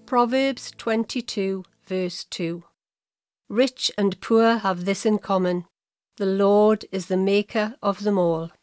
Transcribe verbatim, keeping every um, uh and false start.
Proverbs twenty-two, verse two. Rich and poor have this in common: the Lord is the maker of them all.